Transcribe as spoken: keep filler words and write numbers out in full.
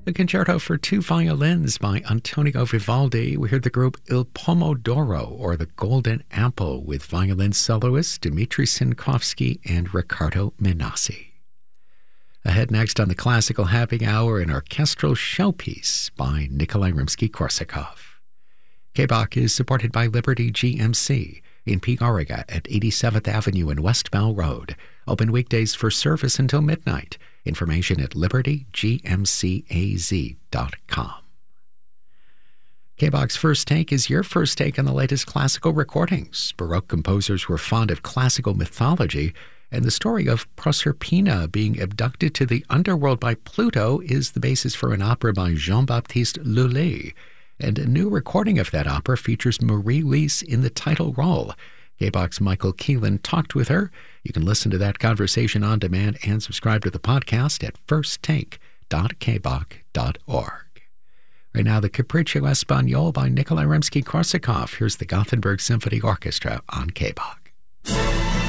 A concerto for two violins by Antonio Vivaldi. We heard the group Il Pomodoro, or the Golden Apple, with violin soloists Dmitri Sinkovsky and Riccardo Minassi. Ahead next on the Classical Happy Hour, an orchestral showpiece by Nikolai Rimsky-Korsakov. K B O C is supported by Liberty G M C in Peoria at eighty-seventh Avenue and West Bell Road. Open weekdays for service until midnight. Information at liberty g m c a z dot com. K B O C's First Take is your first take on the latest classical recordings. Baroque composers were fond of classical mythology, and the story of Proserpina being abducted to the underworld by Pluto is the basis for an opera by Jean-Baptiste Lully. And a new recording of that opera features Marie-Lise in the title role. K B O C's Michael Keelan talked with her. You can listen to that conversation on demand and subscribe to the podcast at first take dot k b o c dot org. Right now, the Capriccio Espagnol by Nikolai Rimsky-Korsakov. Here's the Gothenburg Symphony Orchestra on K B O C.